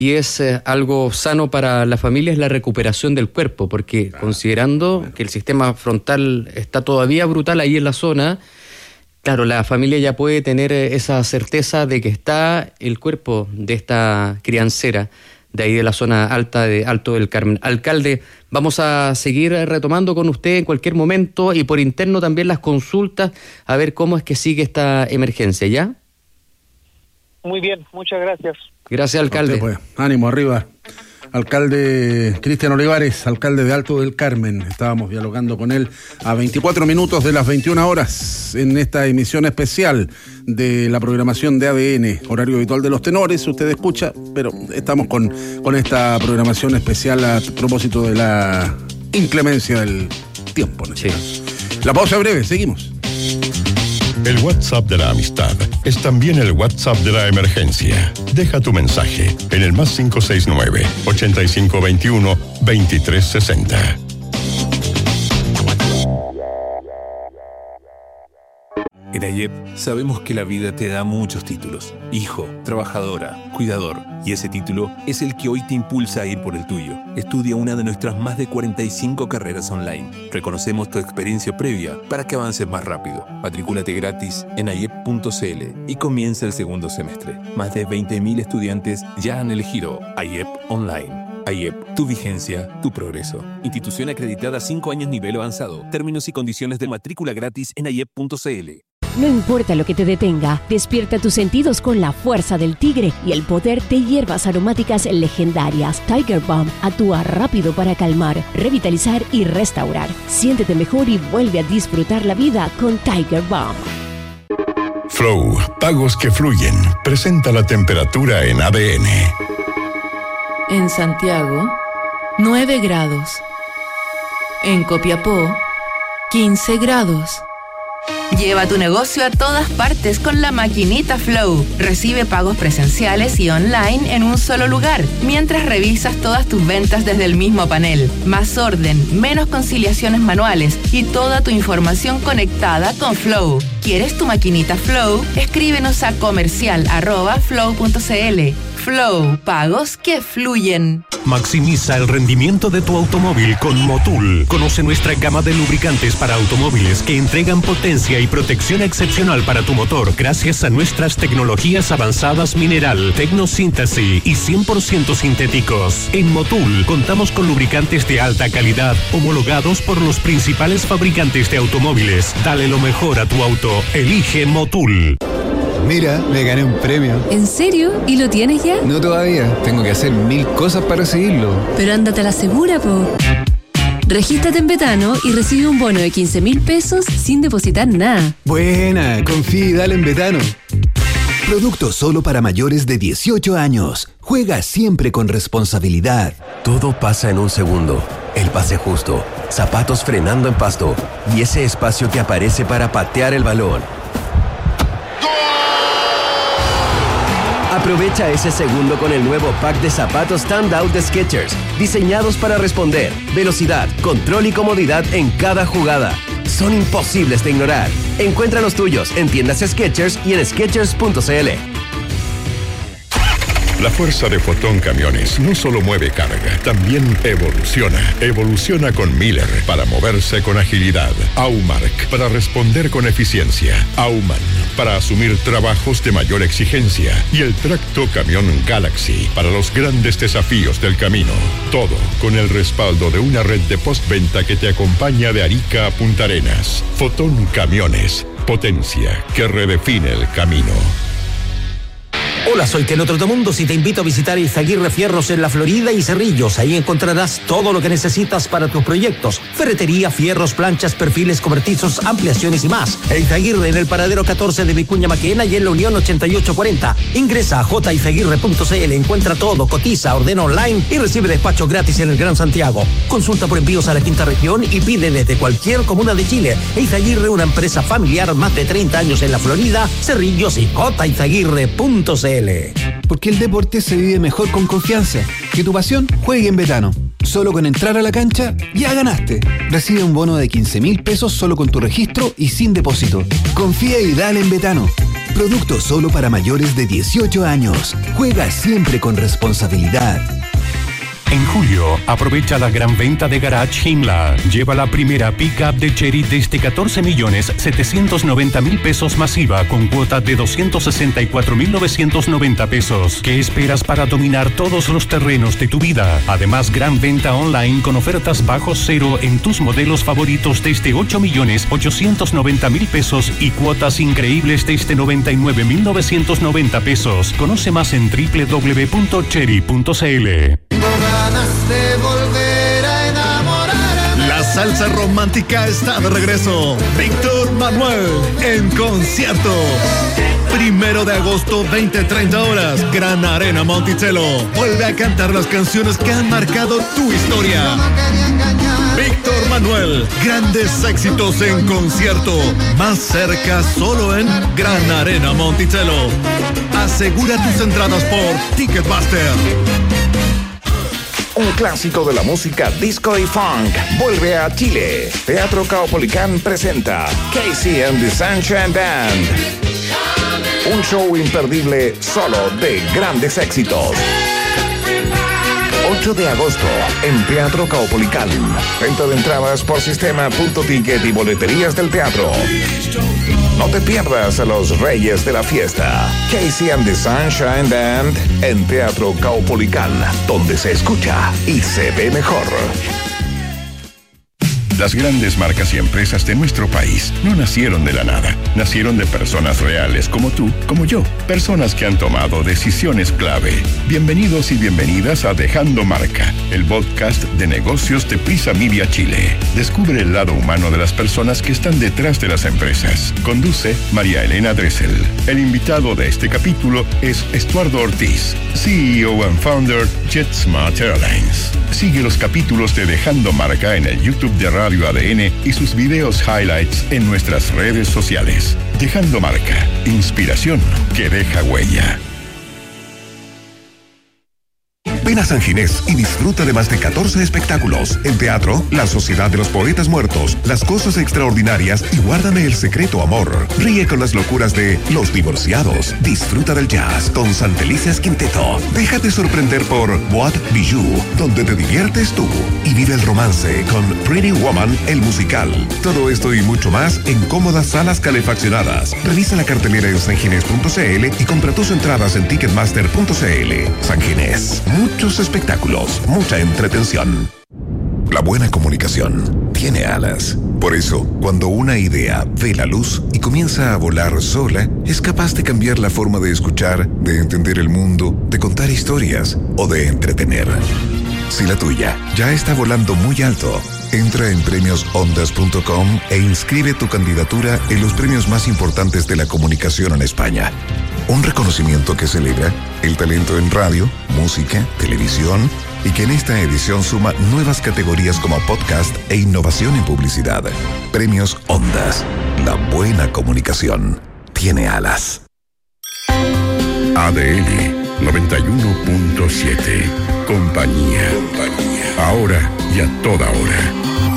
y es algo sano para la familia, es la recuperación del cuerpo, porque considerando que el sistema frontal está todavía brutal ahí en la zona, claro, la familia ya puede tener esa certeza de que está el cuerpo de esta criancera de ahí de la zona alta de Alto del Carmen. Alcalde, vamos a seguir retomando con usted en cualquier momento y por interno también las consultas, a ver cómo es que sigue esta emergencia, ¿ya? Muy bien, muchas gracias. Gracias, alcalde. Pues, ánimo arriba. Alcalde Cristian Olivares, alcalde de Alto del Carmen. Estábamos dialogando con él a 24 minutos de las 21 horas en esta emisión especial de la programación de ADN, horario habitual de los tenores. Usted escucha, pero estamos con esta programación especial a propósito de la inclemencia del tiempo. ¿No? Sí. La pausa breve, seguimos. El WhatsApp de la amistad es también el WhatsApp de la emergencia. Deja tu mensaje en el +569 8521 2360. En AYEP sabemos que la vida te da muchos títulos: hijo, trabajadora, cuidador. Y ese título es el que hoy te impulsa a ir por el tuyo. Estudia una de nuestras más de 45 carreras online. Reconocemos tu experiencia previa para que avances más rápido. Matricúlate gratis en ayep.cl y comienza el segundo semestre. Más de 20.000 estudiantes ya han elegido AYEP Online. AYEP, tu vigencia, tu progreso. Institución acreditada 5 años nivel avanzado. Términos y condiciones de matrícula gratis en ayep.cl. No importa lo que te detenga, despierta tus sentidos con la fuerza del tigre y el poder de hierbas aromáticas legendarias. Tiger Balm actúa rápido para calmar, revitalizar y restaurar. Siéntete mejor y vuelve a disfrutar la vida con Tiger Balm. Flow, pagos que fluyen. Presenta la temperatura en ADN. En Santiago, 9 grados. En Copiapó, 15 grados. Lleva tu negocio a todas partes con la maquinita Flow. Recibe pagos presenciales y online en un solo lugar, mientras revisas todas tus ventas desde el mismo panel. Más orden, menos conciliaciones manuales y toda tu información conectada con Flow. ¿Quieres tu maquinita Flow? Escríbenos a comercial@flow.cl. Flow, pagos que fluyen. Maximiza el rendimiento de tu automóvil con Motul. Conoce nuestra gama de lubricantes para automóviles que entregan potencia y protección excepcional para tu motor gracias a nuestras tecnologías avanzadas mineral, tecnosíntesis y 100% sintéticos. En Motul contamos con lubricantes de alta calidad homologados por los principales fabricantes de automóviles. Dale lo mejor a tu auto. Elige Motul. Mira, me gané un premio. ¿En serio? ¿Y lo tienes ya? No todavía. Tengo que hacer 1000 cosas para recibirlo. Pero ándate a la segura, po. Regístrate en Betano y recibe un bono de 15.000 pesos sin depositar nada. Buena, confía y dale en Betano. Producto solo para mayores de 18 años. Juega siempre con responsabilidad. Todo pasa en un segundo. El pase justo, zapatos frenando en pasto y ese espacio que aparece para patear el balón. Aprovecha ese segundo con el nuevo pack de zapatos Standout de Skechers, diseñados para responder, velocidad, control y comodidad en cada jugada. Son imposibles de ignorar. Encuentra los tuyos en tiendas Skechers y en Skechers.cl. La fuerza de Fotón Camiones no solo mueve carga, también evoluciona. Evoluciona con Miller para moverse con agilidad. Aumark para responder con eficiencia. Auman para asumir trabajos de mayor exigencia. Y el tracto camión Galaxy para los grandes desafíos del camino. Todo con el respaldo de una red de postventa que te acompaña de Arica a Punta Arenas. Fotón Camiones, potencia que redefine el camino. Hola, soy Keno Trotamundos y te invito a visitar Izaguirre Fierros en La Florida y Cerrillos. Ahí encontrarás todo lo que necesitas para tus proyectos: ferretería, fierros, planchas, perfiles, cobertizos, ampliaciones y más. Izaguirre en el paradero 14 de Vicuña Maquena y en la Unión 8840. Ingresa a jizaguirre.cl, encuentra todo, cotiza, ordena online y recibe despacho gratis en el Gran Santiago. Consulta por envíos a la quinta región y pide desde cualquier comuna de Chile. Izaguirre, una empresa familiar, más de 30 años en La Florida, Cerrillos y jizaguirre.cl. Porque el deporte se vive mejor con confianza. Que tu pasión juegue en Betano. Solo con entrar a la cancha, ya ganaste. Recibe un bono de 15.000 pesos solo con tu registro y sin depósito. Confía y dale en Betano. Producto solo para mayores de 18 años. Juega siempre con responsabilidad. En julio, aprovecha la gran venta de Garage Himla. Lleva la primera pick-up de Chery desde 14.790.000 pesos masiva con cuota de 264.990 pesos. ¿Qué esperas para dominar todos los terrenos de tu vida? Además, gran venta online con ofertas bajo cero en tus modelos favoritos desde 8.890.000 pesos y cuotas increíbles desde 99.990 pesos. Conoce más en www.chery.cl. De volver a enamorarme. La salsa romántica está de regreso. Víctor Manuel en concierto. 1 de agosto, 20-30 horas. Gran Arena Monticello. Vuelve a cantar las canciones que han marcado tu historia. Víctor Manuel, grandes éxitos en concierto. Más cerca solo en Gran Arena Monticello. Asegura tus entradas por Ticketmaster. Un clásico de la música disco y funk vuelve a Chile. Teatro Caupolicán presenta Casey and the Sunshine Band. Un show imperdible solo de grandes éxitos. 8 de agosto en Teatro Caupolicán. Venta de entradas por sistema.ticket y boleterías del teatro. No te pierdas a los reyes de la fiesta. Casey and the Sunshine Band en Teatro Caupolicán, donde se escucha y se ve mejor. Las grandes marcas y empresas de nuestro país no nacieron de la nada. Nacieron de personas reales como tú, como yo. Personas que han tomado decisiones clave. Bienvenidos y bienvenidas a Dejando Marca, el podcast de negocios de Prisa Media Chile. Descubre el lado humano de las personas que están detrás de las empresas. Conduce María Elena Dressel. El invitado de este capítulo es Estuardo Ortiz, CEO and founder JetSmart Airlines. Sigue los capítulos de Dejando Marca en el YouTube de Radio ADN y sus videos highlights en nuestras redes sociales. Dejando Marca, inspiración que deja huella. Ven a San Ginés y disfruta de más de 14 espectáculos. En teatro, La Sociedad de los Poetas Muertos, Las Cosas Extraordinarias y Guárdame el Secreto Amor. Ríe con las locuras de Los Divorciados. Disfruta del jazz con Santelices Quinteto. Déjate sorprender por What Bijou, donde te diviertes tú. Y vive el romance con Pretty Woman, el musical. Todo esto y mucho más en cómodas salas calefaccionadas. Revisa la cartelera en sanginés.cl y compra tus entradas en ticketmaster.cl. San Ginés. Muchos espectáculos, mucha entretención. La buena comunicación tiene alas. Por eso, cuando una idea ve la luz y comienza a volar sola, es capaz de cambiar la forma de escuchar, de entender el mundo, de contar historias o de entretener. Si la tuya ya está volando muy alto, entra en premiosondas.com e inscribe tu candidatura en los premios más importantes de la comunicación en España. Un reconocimiento que celebra el talento en radio, música, televisión y que en esta edición suma nuevas categorías como podcast e innovación en publicidad. Premios Ondas. La buena comunicación tiene alas. ADN 91.7. Compañía. Ahora y a toda hora.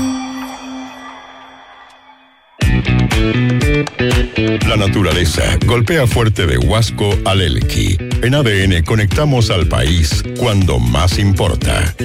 La naturaleza golpea fuerte de Huasco al Elqui. En ADN conectamos al país cuando más importa.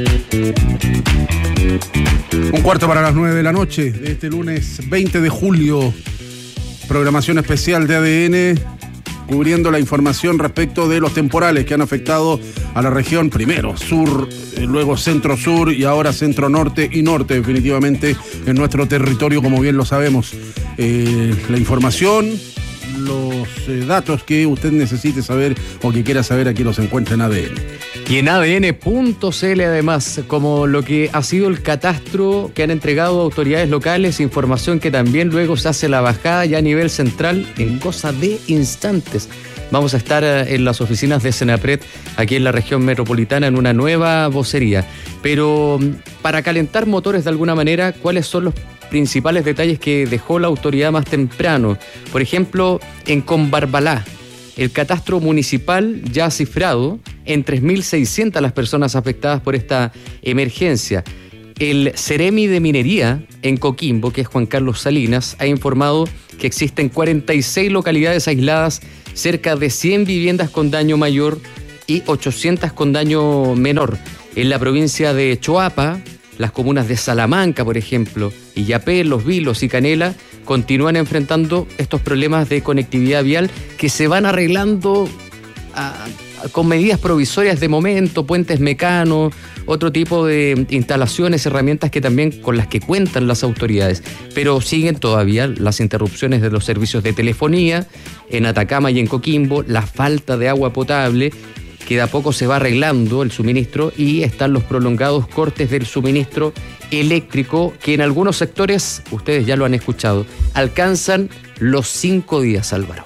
9:15 de la noche de este lunes 20 de julio. Programación especial de ADN cubriendo la información respecto de los temporales que han afectado a la región, primero sur, luego centro-sur y ahora centro-norte y norte, definitivamente en nuestro territorio, como bien lo sabemos. La información, los datos que usted necesite saber o que quiera saber, aquí los encuentra en ADN. Y en ADN.cl además, como lo que ha sido el catastro que han entregado autoridades locales, información que también luego se hace la bajada ya a nivel central en cosa de instantes. Vamos a estar en las oficinas de Senapred, aquí en la región metropolitana, en una nueva vocería. Pero para calentar motores de alguna manera, ¿cuáles son los principales detalles que dejó la autoridad más temprano? Por ejemplo, en Combarbalá, el catastro municipal ya ha cifrado en 3.600 las personas afectadas por esta emergencia. El Ceremi de Minería en Coquimbo, que es Juan Carlos Salinas, ha informado que existen 46 localidades aisladas, cerca de 100 viviendas con daño mayor y 800 con daño menor. En la provincia de Choapa, las comunas de Salamanca, por ejemplo, Illapé, Los Vilos y Canela continúan enfrentando estos problemas de conectividad vial que se van arreglando con medidas provisorias de momento, puentes mecanos, otro tipo de instalaciones, herramientas que también con las que cuentan las autoridades. Pero siguen todavía las interrupciones de los servicios de telefonía en Atacama y en Coquimbo, la falta de agua potable, que de a poco se va arreglando el suministro, y están los prolongados cortes del suministro eléctrico que en algunos sectores, ustedes ya lo han escuchado, alcanzan los 5 días, Álvaro.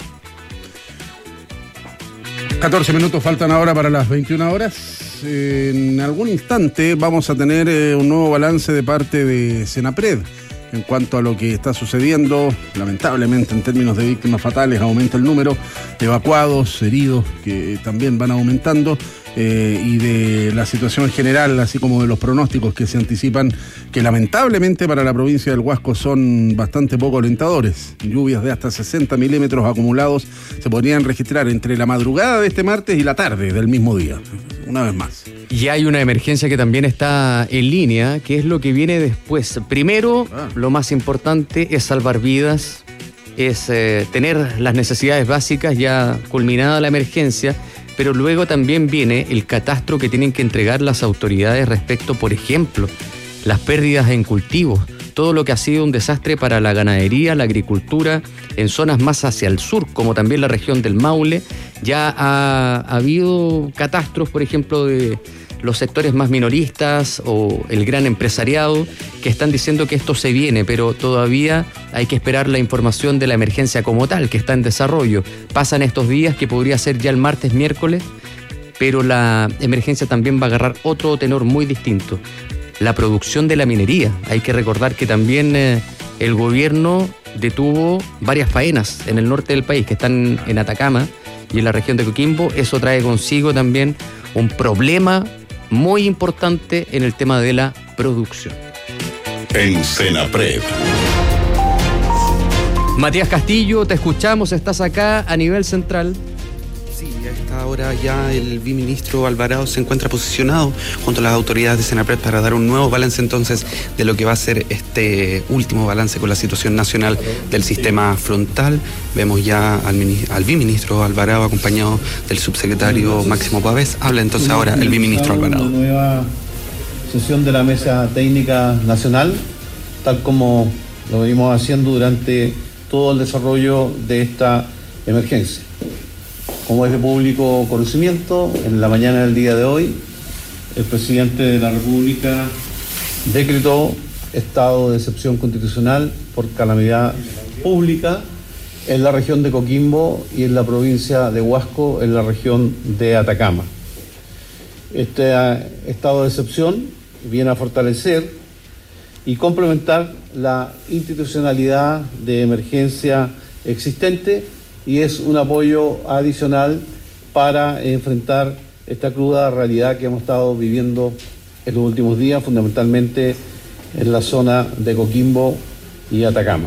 14 minutos faltan ahora para las 21 horas. En algún instante vamos a tener un nuevo balance de parte de Senapred en cuanto a lo que está sucediendo. Lamentablemente, en términos de víctimas fatales, aumenta el número de evacuados, heridos, que también van aumentando, y de la situación general, así como de los pronósticos que se anticipan, que lamentablemente para la provincia del Huasco son bastante poco alentadores. Lluvias de hasta 60 milímetros acumulados se podrían registrar entre la madrugada de este martes y la tarde del mismo día, una vez más. Y hay una emergencia que también está en línea, que es lo que viene después. Primero, lo más importante es salvar vidas, es tener las necesidades básicas ya culminada la emergencia, pero luego también viene el catastro que tienen que entregar las autoridades respecto, por ejemplo, las pérdidas en cultivos, todo lo que ha sido un desastre para la ganadería, la agricultura, en zonas más hacia el sur, como también la región del Maule. Ya ha habido catastros, por ejemplo, de los sectores más minoristas o el gran empresariado, que están diciendo que esto se viene, pero todavía hay que esperar la información de la emergencia como tal, que está en desarrollo. Pasan estos días, que podría ser ya el martes, miércoles, pero la emergencia también va a agarrar otro tenor muy distinto. La producción de la minería. Hay que recordar que también el gobierno detuvo varias faenas en el norte del país, que están en Atacama y en la región de Coquimbo. Eso trae consigo también un problema muy importante en el tema de la producción. En Senapred. Matías Castillo, te escuchamos, estás acá a nivel central. Sí, a esta hora ya el viceministro Alvarado se encuentra posicionado junto a las autoridades de Senapred para dar un nuevo balance entonces de lo que va a ser este último balance con la situación nacional del sistema frontal. Vemos ya al viceministro Alvarado acompañado del subsecretario Máximo Pavés. Habla entonces ahora el viceministro Alvarado. Una nueva sesión de la Mesa Técnica Nacional, tal como lo venimos haciendo durante todo el desarrollo de esta emergencia. Como es de público conocimiento, en la mañana del día de hoy, el presidente de la República decretó estado de excepción constitucional por calamidad pública en la región de Coquimbo y en la provincia de Huasco, en la región de Atacama. Este estado de excepción viene a fortalecer y complementar la institucionalidad de emergencia existente, y es un apoyo adicional para enfrentar esta cruda realidad que hemos estado viviendo en los últimos días, fundamentalmente en la zona de Coquimbo y Atacama.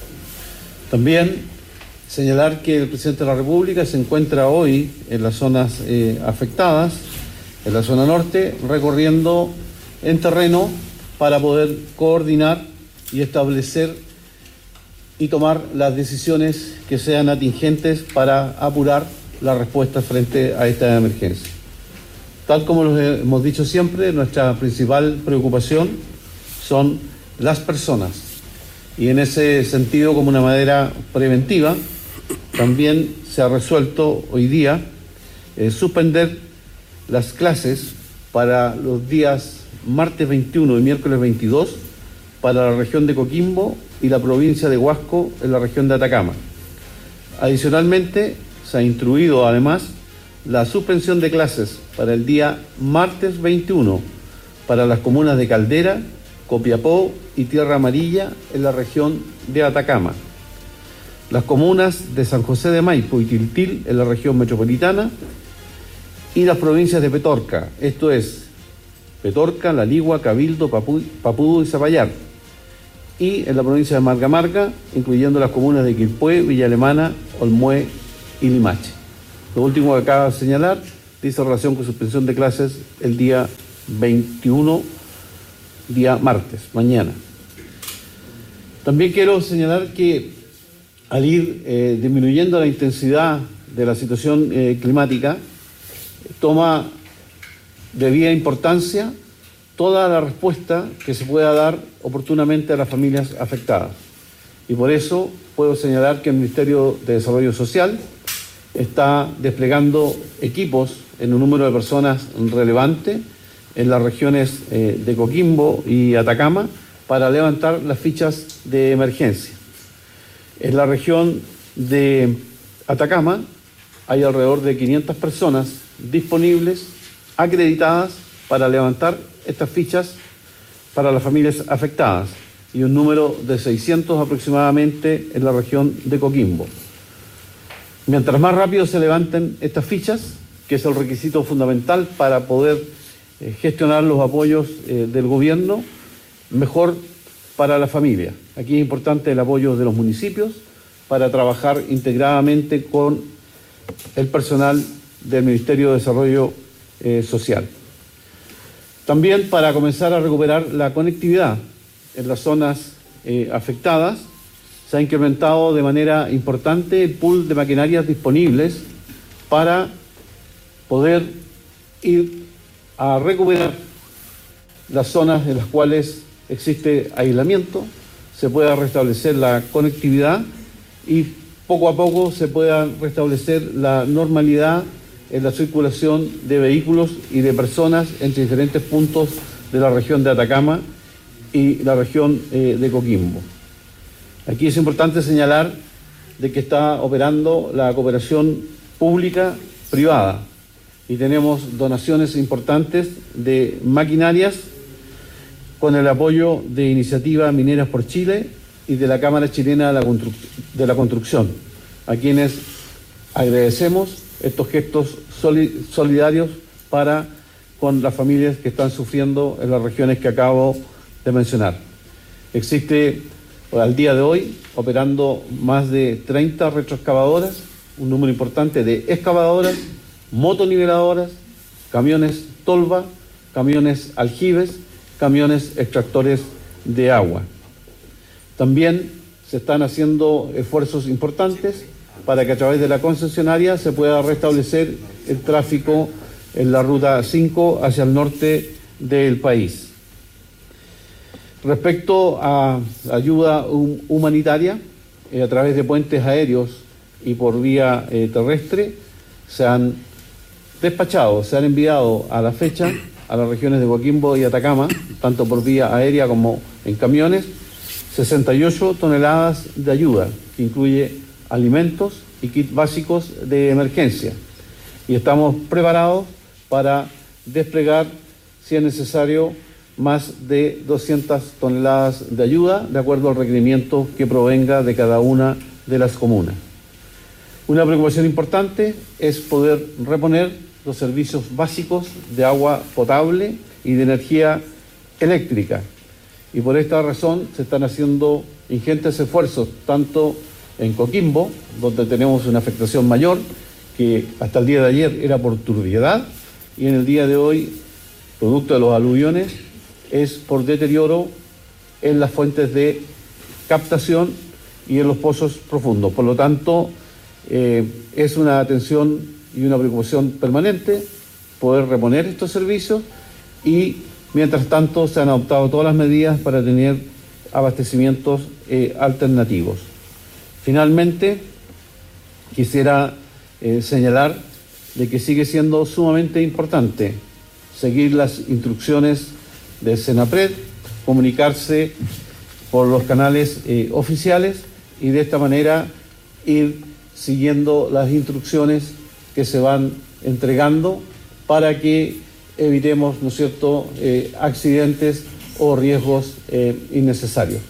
También señalar que el presidente de la República se encuentra hoy en las zonas afectadas, en la zona norte, recorriendo en terreno para poder coordinar y establecer y tomar las decisiones que sean atingentes para apurar la respuesta frente a esta emergencia. Tal como lo hemos dicho siempre, nuestra principal preocupación son las personas, y en ese sentido, como una manera preventiva, también se ha resuelto hoy día suspender las clases para los días martes 21 y miércoles 22 para la región de Coquimbo y la provincia de Huasco en la región de Atacama. Adicionalmente, se ha instruido además la suspensión de clases para el día martes 21 para las comunas de Caldera, Copiapó y Tierra Amarilla en la región de Atacama, las comunas de San José de Maipo y Tiltil en la región metropolitana, y las provincias de Petorca, esto es Petorca, La Ligua, Cabildo, Papudo y Zapallar. Y en la provincia de Marga Marga, incluyendo las comunas de Quilpué, Villa Alemana, Olmué y Limache. Lo último que acaba de señalar dice relación con suspensión de clases el día 21, día martes, mañana. También quiero señalar que al ir disminuyendo la intensidad de la situación climática, toma debida importancia toda la respuesta que se pueda dar oportunamente a las familias afectadas. Y por eso puedo señalar que el Ministerio de Desarrollo Social está desplegando equipos en un número de personas relevante en las regiones de Coquimbo y Atacama para levantar las fichas de emergencia. En la región de Atacama hay alrededor de 500 personas disponibles, acreditadas para levantar estas fichas para las familias afectadas y un número de 600 aproximadamente en la región de Coquimbo. Mientras más rápido se levanten estas fichas, que es el requisito fundamental para poder gestionar los apoyos del gobierno, mejor para la familia. Aquí es importante el apoyo de los municipios para trabajar integradamente con el personal del Ministerio de Desarrollo Social. También para comenzar a recuperar la conectividad en las zonas afectadas, se ha incrementado de manera importante el pool de maquinarias disponibles para poder ir a recuperar las zonas en las cuales existe aislamiento, se pueda restablecer la conectividad y poco a poco se pueda restablecer la normalidad en la circulación de vehículos y de personas entre diferentes puntos de la región de Atacama y la región de Coquimbo. Aquí es importante señalar de que está operando la cooperación pública-privada y tenemos donaciones importantes de maquinarias con el apoyo de Iniciativa Mineras por Chile y de la Cámara Chilena de la Construcción, a quienes agradecemos estos gestos solidarios para con las familias que están sufriendo en las regiones que acabo de mencionar. Existe al día de hoy operando más de 30 retroexcavadoras, un número importante de excavadoras, motoniveladoras, camiones tolva, camiones aljibes, camiones extractores de agua. También se están haciendo esfuerzos importantes para que a través de la concesionaria se pueda restablecer el tráfico en la ruta 5 hacia el norte del país. Respecto a ayuda humanitaria, a través de puentes aéreos y por vía terrestre, se han despachado, se han enviado a la fecha a las regiones de Coquimbo y Atacama, tanto por vía aérea como en camiones, 68 toneladas de ayuda, que incluye alimentos y kits básicos de emergencia. Y estamos preparados para desplegar, si es necesario, más de 200 toneladas de ayuda, de acuerdo al requerimiento que provenga de cada una de las comunas. Una preocupación importante es poder reponer los servicios básicos de agua potable y de energía eléctrica. Y por esta razón se están haciendo ingentes esfuerzos, tanto en Coquimbo, donde tenemos una afectación mayor, que hasta el día de ayer era por turbiedad, y en el día de hoy, producto de los aluviones, es por deterioro en las fuentes de captación y en los pozos profundos. Por lo tanto, es una atención y una preocupación permanente poder reponer estos servicios y, mientras tanto, se han adoptado todas las medidas para tener abastecimientos alternativos. Finalmente, quisiera señalar de que sigue siendo sumamente importante seguir las instrucciones de Senapred, comunicarse por los canales oficiales y de esta manera ir siguiendo las instrucciones que se van entregando para que evitemos, ¿no es cierto?, accidentes o riesgos innecesarios.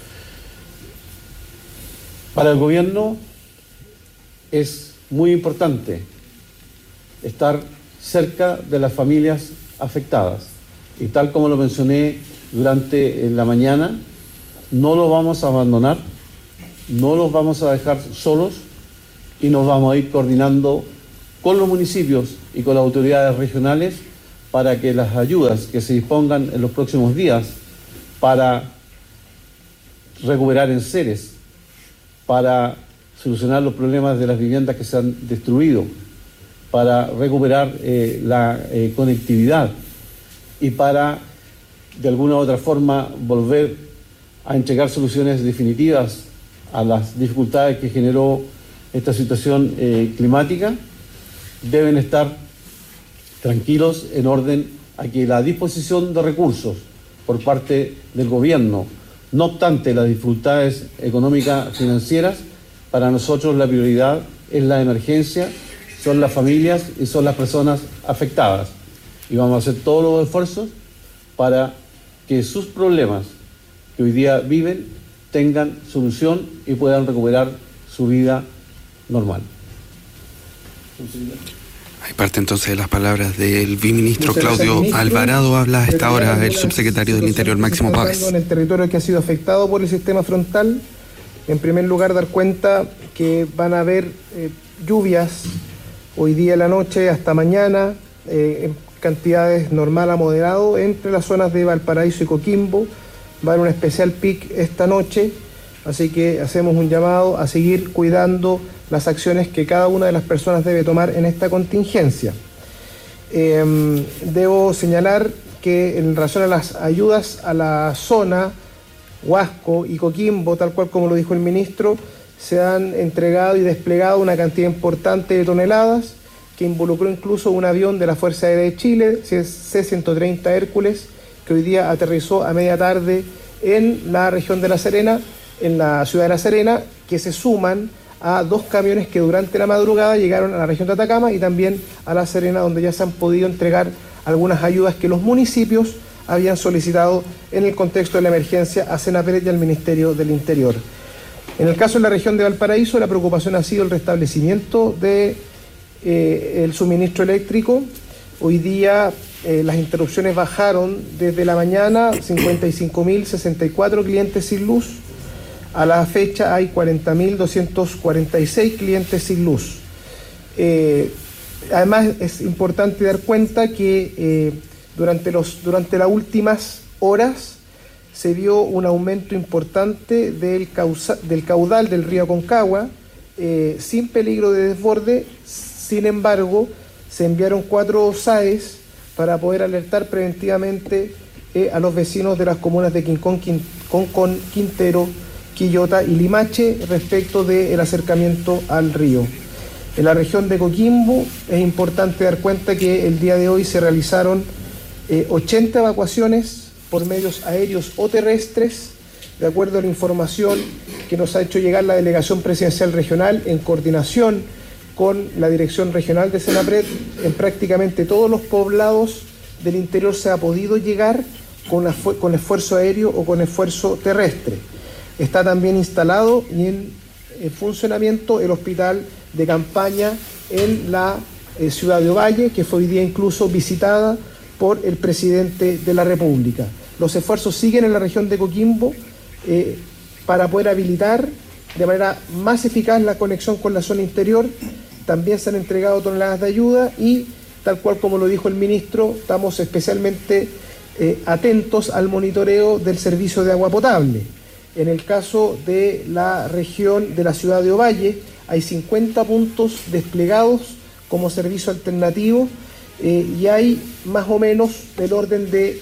Para el gobierno es muy importante estar cerca de las familias afectadas Y tal como lo mencioné durante la mañana, no los vamos a abandonar, no los vamos a dejar solos y nos vamos a ir coordinando con los municipios y con las autoridades regionales para que las ayudas que se dispongan en los próximos días para recuperar enseres, para solucionar los problemas de las viviendas que se han destruido, para recuperar la conectividad y para, de alguna u otra forma, volver a entregar soluciones definitivas a las dificultades que generó esta situación climática, deben estar tranquilos en orden a que la disposición de recursos por parte del gobierno, no obstante las dificultades económicas financieras, para nosotros la prioridad es la emergencia, son las familias y son las personas afectadas. Y vamos a hacer todos los esfuerzos para que sus problemas que hoy día viven tengan solución y puedan recuperar su vida normal. Hay parte entonces de las palabras del viceministro Claudio Alvarado. Habla a esta hora el subsecretario del Interior, Máximo Páez. En el territorio que ha sido afectado por el sistema frontal, en primer lugar dar cuenta que van a haber lluvias hoy día en la noche hasta mañana, en cantidades normal a moderado entre las zonas de Valparaíso y Coquimbo. Va a haber un especial pic esta noche, así que hacemos un llamado a seguir cuidando las acciones que cada una de las personas debe tomar en esta contingencia. Debo señalar que en relación a las ayudas a la zona, Huasco y Coquimbo, tal cual como lo dijo el ministro, se han entregado y desplegado una cantidad importante de toneladas que involucró incluso un avión de la Fuerza Aérea de Chile, C-130 Hércules, que hoy día aterrizó a media tarde en la región de La Serena, en la ciudad de La Serena, que se suman a 2 camiones que durante la madrugada llegaron a la región de Atacama y también a La Serena, donde ya se han podido entregar algunas ayudas que los municipios habían solicitado en el contexto de la emergencia a Senapred y al Ministerio del Interior. En el caso de la región de Valparaíso, la preocupación ha sido el restablecimiento de el suministro eléctrico. Hoy día las interrupciones bajaron desde la mañana, 55.064 clientes sin luz. A la fecha hay 40.246 clientes sin luz. Además es importante dar cuenta que durante las últimas horas se vio un aumento importante del caudal del río Aconcagua, sin peligro de desborde. Sin embargo, se enviaron 4 SAES para poder alertar preventivamente a los vecinos de las comunas de Concón, Quintero, Quillota y Limache respecto del acercamiento al río. En la región de Coquimbo es importante dar cuenta que el día de hoy se realizaron 80 evacuaciones por medios aéreos o terrestres, de acuerdo a la información que nos ha hecho llegar la Delegación Presidencial Regional en coordinación con la Dirección Regional de Senapred. En prácticamente todos los poblados del interior se ha podido llegar con esfuerzo aéreo o con esfuerzo terrestre. Está también instalado y en funcionamiento el hospital de campaña en la ciudad de Ovalle, que fue hoy día incluso visitada por el presidente de la República. Los esfuerzos siguen en la región de Coquimbo para poder habilitar de manera más eficaz la conexión con la zona interior. También se han entregado toneladas de ayuda y, tal cual como lo dijo el ministro, estamos especialmente atentos al monitoreo del servicio de agua potable. En el caso de la región de la ciudad de Ovalle, hay 50 puntos desplegados como servicio alternativo y hay más o menos del orden del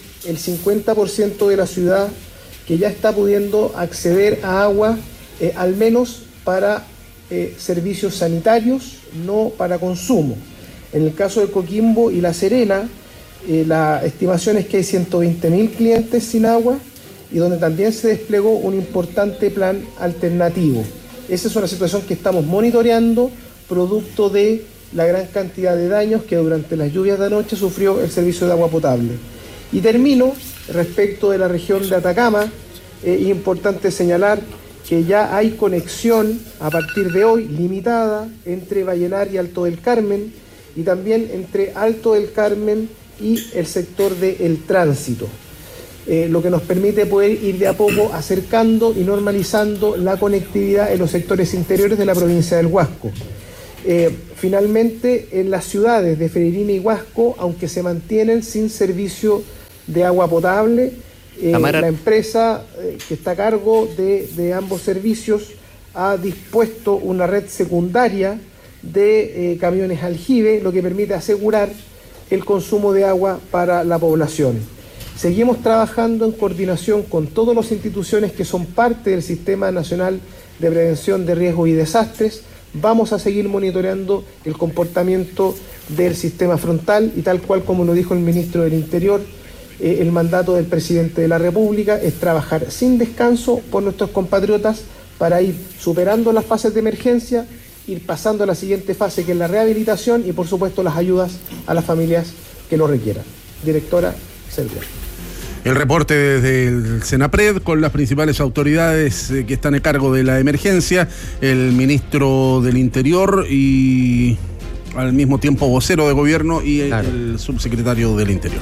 50% de la ciudad que ya está pudiendo acceder a agua, al menos para servicios sanitarios, no para consumo. En el caso de Coquimbo y La Serena, la estimación es que hay 120.000 clientes sin agua y donde también se desplegó un importante plan alternativo. Esa es una situación que estamos monitoreando, producto de la gran cantidad de daños que durante las lluvias de anoche sufrió el servicio de agua potable. Y termino respecto de la región de Atacama. Es importante señalar que ya hay conexión a partir de hoy limitada entre Vallenar y Alto del Carmen y también entre Alto del Carmen y el sector del tránsito, lo que nos permite poder ir de a poco acercando y normalizando la conectividad en los sectores interiores de la provincia del Huasco. Finalmente, en las ciudades de Freirina y Huasco, aunque se mantienen sin servicio de agua potable, la empresa que está a cargo de ambos servicios ha dispuesto una red secundaria de camiones aljibe, lo que permite asegurar el consumo de agua para la población. Seguimos trabajando en coordinación con todas las instituciones que son parte del Sistema Nacional de Prevención de Riesgos y Desastres. Vamos a seguir monitoreando el comportamiento del sistema frontal y tal cual como lo dijo el ministro del Interior, el mandato del presidente de la República es trabajar sin descanso por nuestros compatriotas para ir superando las fases de emergencia, ir pasando a la siguiente fase que es la rehabilitación y por supuesto las ayudas a las familias que lo requieran. Directora Silvia. El reporte desde el Senapred con las principales autoridades que están a cargo de la emergencia, el ministro del Interior y al mismo tiempo vocero de gobierno y el subsecretario del Interior.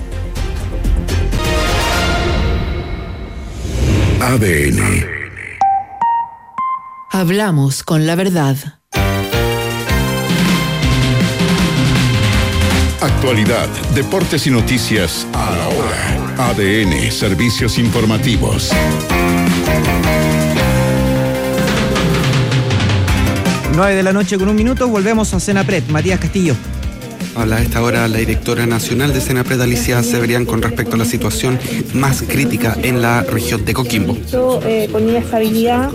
ADN. Hablamos con la verdad. Actualidad, deportes y noticias a la hora. ADN, servicios informativos. 9:00 p.m, volvemos a Senapred. Matías Castillo. Habla a esta hora la directora nacional de Senapred, Alicia Severian, con respecto a la situación más crítica en la región de Coquimbo. Con inestabilidad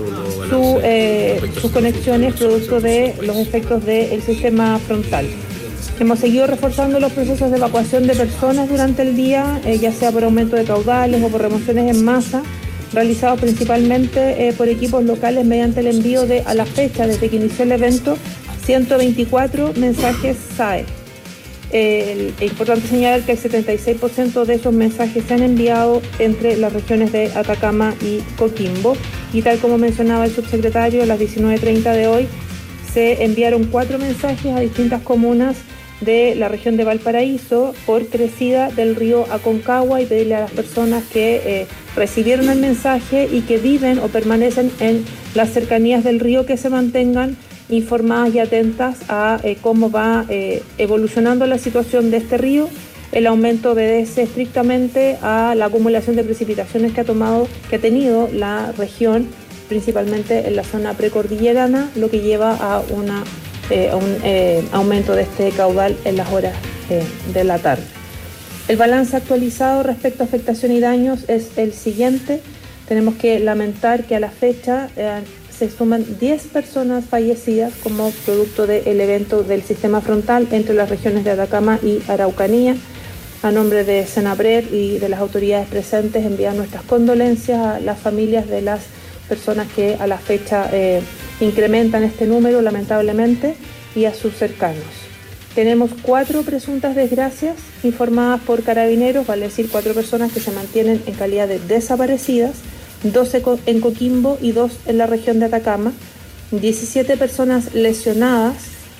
sus conexiones producto de los efectos del sistema frontal. Hemos seguido reforzando los procesos de evacuación de personas durante el día, ya sea por aumento de caudales o por remociones en masa, realizados principalmente por equipos locales mediante el envío a la fecha, desde que inició el evento, 124 mensajes SAE. Es importante señalar que el 76% de esos mensajes se han enviado entre las regiones de Atacama y Coquimbo, y tal como mencionaba el subsecretario, a las 19:30 de hoy se enviaron 4 mensajes a distintas comunas de la región de Valparaíso por crecida del río Aconcagua, y pedirle a las personas que recibieron el mensaje y que viven o permanecen en las cercanías del río que se mantengan informadas y atentas a cómo va evolucionando la situación de este río. El aumento obedece estrictamente a la acumulación de precipitaciones que ha tenido la región, principalmente en la zona precordillerana, lo que lleva a un aumento de este caudal en las horas de la tarde. El balance actualizado respecto a afectación y daños es el siguiente. Tenemos que lamentar que a la fecha se suman 10 personas fallecidas como producto del evento del sistema frontal entre las regiones de Atacama y Araucanía. A nombre de Senapred y de las autoridades presentes, enviar nuestras condolencias a las familias de las personas que a la fecha incrementan este número, lamentablemente, y a sus cercanos. Tenemos 4 presuntas desgracias informadas por Carabineros, vale decir 4 personas que se mantienen en calidad de desaparecidas, 12 en Coquimbo y 2 en la región de Atacama, 17 personas lesionadas,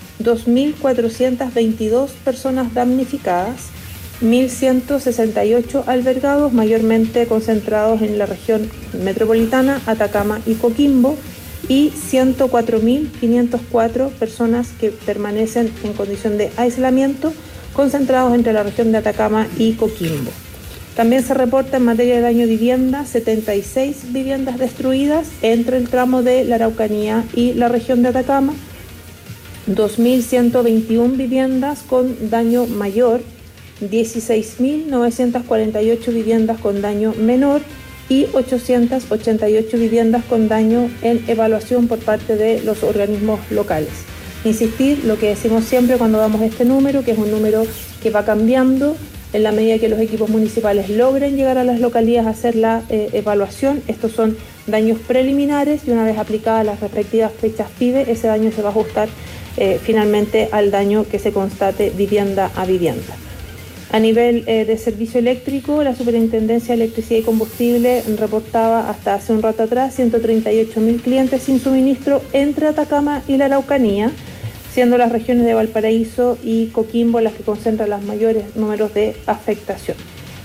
2.422 personas damnificadas, 1.168 albergados, mayormente concentrados en la región metropolitana, Atacama y Coquimbo, y 104.504 personas que permanecen en condición de aislamiento, concentrados entre la región de Atacama y Coquimbo. También se reporta en materia de daño vivienda 76 viviendas destruidas entre el tramo de la Araucanía y la región de Atacama, 2.121 viviendas con daño mayor, 16.948 viviendas con daño menor y 888 viviendas con daño en evaluación por parte de los organismos locales. Insistir, lo que decimos siempre cuando damos este número, que es un número que va cambiando en la medida que los equipos municipales logren llegar a las localidades a hacer la evaluación. Estos son daños preliminares y una vez aplicadas las respectivas fechas PIDE, ese daño se va a ajustar finalmente al daño que se constate vivienda a vivienda. A nivel de servicio eléctrico, la Superintendencia de Electricidad y Combustible reportaba hasta hace un rato atrás 138.000 clientes sin suministro entre Atacama y la Araucanía, siendo las regiones de Valparaíso y Coquimbo las que concentran los mayores números de afectación.